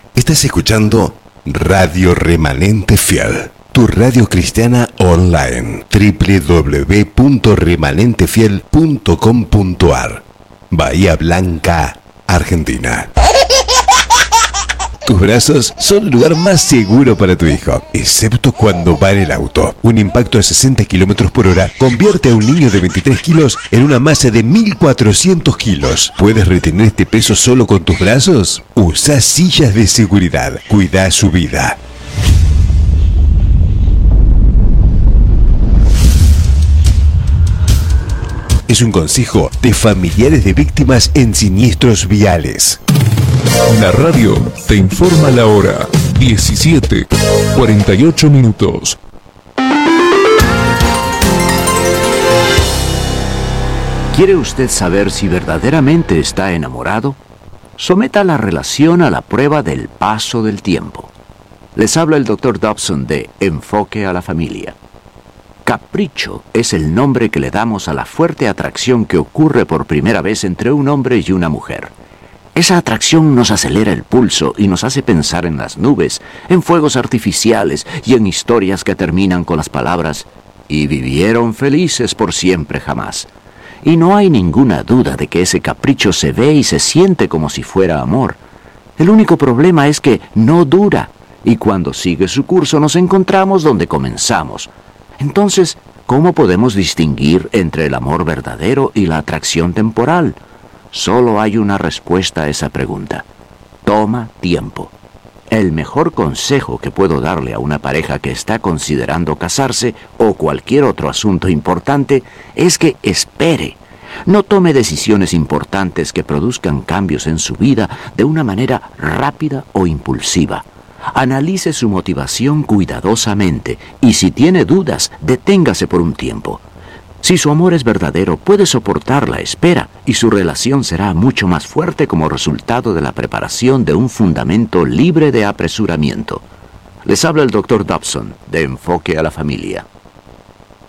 Estás escuchando Radio Remanente Fiel, tu radio cristiana online, www.remanentefiel.com.ar, Bahía Blanca, Argentina. Tus brazos son el lugar más seguro para tu hijo, excepto cuando va en el auto. Un impacto de 60 km por hora convierte a un niño de 23 kilos en una masa de 1.400 kilos. ¿Puedes retener este peso solo con tus brazos? Usa sillas de seguridad. Cuida su vida. Es un consejo de familiares de víctimas en siniestros viales. La radio te informa la hora. 17:48 minutos. ¿Quiere usted saber si verdaderamente está enamorado? Someta la relación a la prueba del paso del tiempo. Les habla el Dr. Dobson de Enfoque a la Familia. Capricho es el nombre que le damos a la fuerte atracción que ocurre por primera vez entre un hombre y una mujer. Esa atracción nos acelera el pulso y nos hace pensar en las nubes, en fuegos artificiales y en historias que terminan con las palabras «y vivieron felices por siempre jamás». Y no hay ninguna duda de que ese capricho se ve y se siente como si fuera amor. El único problema es que no dura, y cuando sigue su curso nos encontramos donde comenzamos. Entonces, ¿cómo podemos distinguir entre el amor verdadero y la atracción temporal? Solo hay una respuesta a esa pregunta. Toma tiempo. El mejor consejo que puedo darle a una pareja que está considerando casarse o cualquier otro asunto importante es que espere. No tome decisiones importantes que produzcan cambios en su vida de una manera rápida o impulsiva. Analice su motivación cuidadosamente y si tiene dudas, deténgase por un tiempo. Si su amor es verdadero, puede soportar la espera y su relación será mucho más fuerte como resultado de la preparación de un fundamento libre de apresuramiento. Les habla el Dr. Dobson de Enfoque a la Familia.